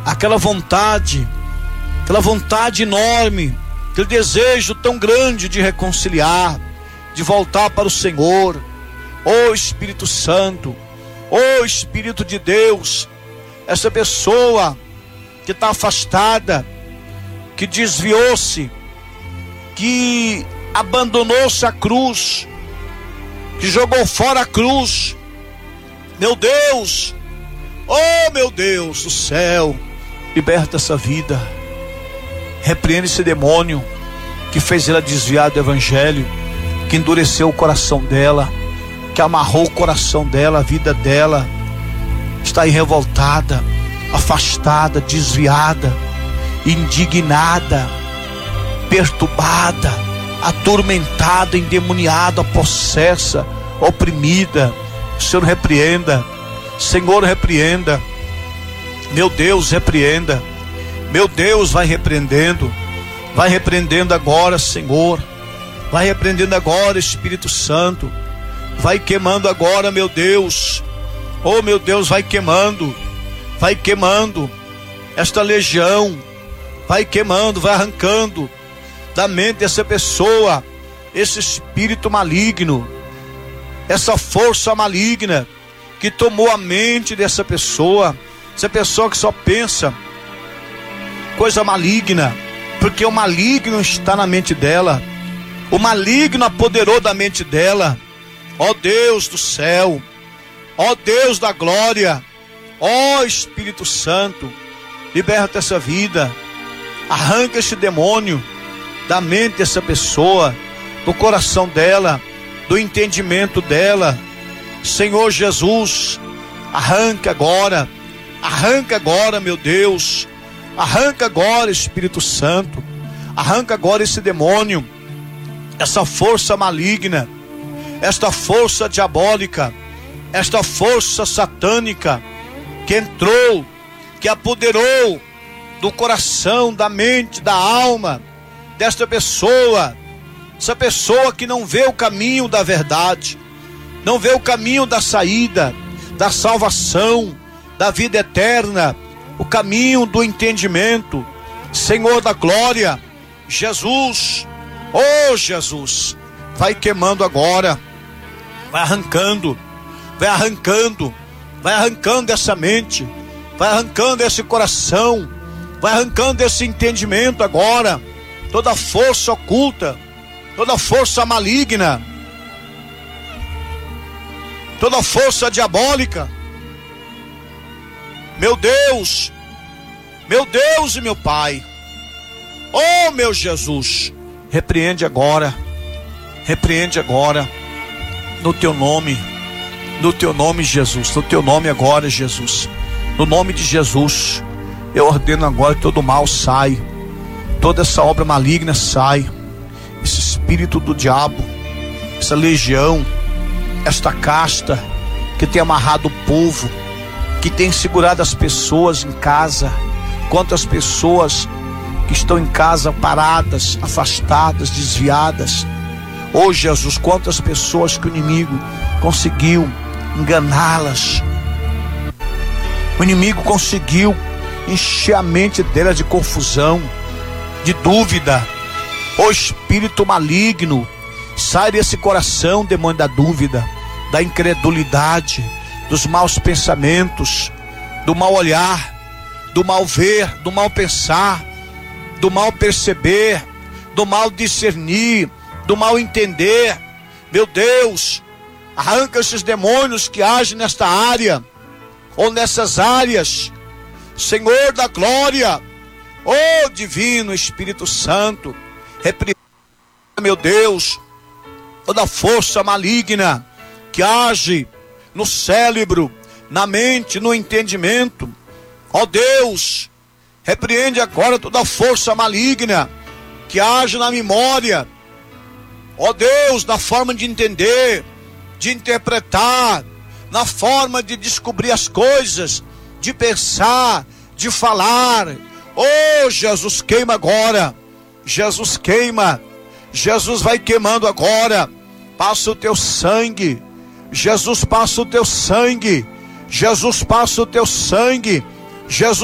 aquela vontade enorme, aquele desejo tão grande de reconciliar, de voltar para o Senhor. Ô Espírito Santo, ô Espírito de Deus, essa pessoa que está afastada, que desviou-se, que abandonou-se a cruz, que jogou fora a cruz, meu Deus, oh meu Deus do céu, liberta essa vida, repreende esse demônio que fez ela desviar do evangelho, que endureceu o coração dela, que amarrou o coração dela, a vida dela está aí revoltada, afastada, desviada, indignada, perturbada, atormentada, endemoniada, possessa, oprimida. Senhor, repreenda. Senhor, repreenda. Meu Deus, repreenda. Meu Deus, vai repreendendo agora, Senhor. Vai repreendendo agora, Espírito Santo. Vai queimando agora, meu Deus. Oh, meu Deus, vai queimando esta legião, vai queimando, vai arrancando da mente dessa pessoa esse espírito maligno, essa força maligna que tomou a mente dessa pessoa, essa pessoa que só pensa coisa maligna, porque o maligno está na mente dela, o maligno apoderou da mente dela. Ó Deus do céu, ó Deus da glória, ó Espírito Santo, liberta essa vida, arranca esse demônio da mente dessa pessoa, do coração dela, do entendimento dela. Senhor Jesus, arranca agora, meu Deus, arranca agora, Espírito Santo, arranca agora esse demônio, essa força maligna, esta força diabólica, esta força satânica que entrou, que apoderou do coração, da mente, da alma desta pessoa, essa pessoa que não vê o caminho da verdade, não vê o caminho da saída, da salvação, da vida eterna, o caminho do entendimento. Senhor da glória, Jesus, oh Jesus, vai queimando agora, vai arrancando essa mente, vai arrancando esse coração, vai arrancando esse entendimento agora, toda força oculta, toda força maligna, toda força diabólica. Meu Deus e meu Pai, oh meu Jesus, repreende agora, no teu nome, Jesus, no teu nome agora, Jesus, no nome de Jesus, eu ordeno agora que todo mal sai, toda essa obra maligna sai, esse espírito do diabo, essa legião, esta casta que tem amarrado o povo, que tem segurado as pessoas em casa. Quantas pessoas que estão em casa paradas, afastadas, desviadas. Oh Jesus, quantas pessoas que o inimigo conseguiu enganá-las, o inimigo conseguiu encher a mente delas de confusão, de dúvida. Oh espírito maligno, sai desse coração, demônio da dúvida, da incredulidade, dos maus pensamentos, do mau olhar, do mal ver, do mal pensar, do mal perceber, do mal discernir, do mal entender. Meu Deus, arranca esses demônios que agem nesta área ou nessas áreas, Senhor da glória, oh divino Espírito Santo, repreenda, meu Deus, toda força maligna que age no cérebro, na mente, no entendimento. Ó Deus, repreende agora toda força maligna que age na memória. Ó Deus, na forma de entender, de interpretar, na forma de descobrir as coisas, de pensar, de falar. Oh Jesus, queima agora. Jesus queima. Jesus vai queimando agora. Passa o teu sangue. Jesus, passa o teu sangue. Jesus, passa o teu sangue. Jesus